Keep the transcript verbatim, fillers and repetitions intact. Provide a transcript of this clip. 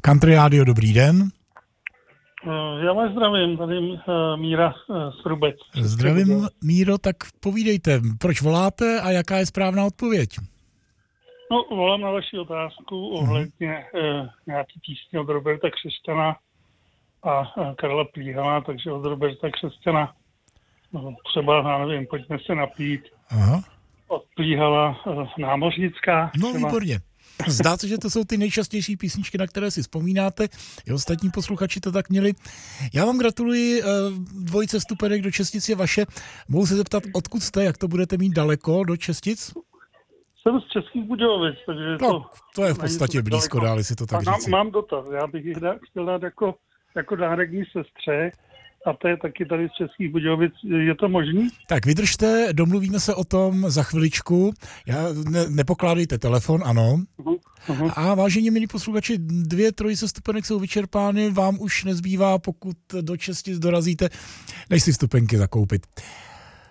Country Radio, dobrý den. Já vás zdravím, tady uh, Míra uh, Srubec. Zdravím, Míro, tak povídejte, proč voláte a jaká je správná odpověď? No, volám na vaši otázku ohledně uh, nějaký písně od Roberta Křesťana a uh, Karla Plíhala, takže od Roberta Křesťana no, třeba, já nevím, pojďme se napít. Aha. Od Plíhala uh, Námořnická. No, třeba. výborně. Zdá se, že to jsou ty nejčastější písničky, na které si vzpomínáte. I ostatní posluchači to tak měli. Já vám gratuluji, dvojice stupenek do Čestic je vaše. Mohu se zeptat, odkud jste, jak to budete mít daleko do Čestic? Jsem z Českých Budějovic, takže no, to... to je v podstatě blízko, dáli si to tak mám, říci. mám dotaz, já bych jich dá, chtěl dát jako, jako dárek mý sestře, a to je taky tady z Českých Budějovic. Je to možný? Tak vydržte, domluvíme se o tom za chviličku. Já, ne, nepokládejte telefon, ano. Uh-huh. Uh-huh. A vážení milí posluchači, dvě trojice stupenek jsou vyčerpány, vám už nezbývá, pokud do Čestic dorazíte, než si stupenky zakoupit.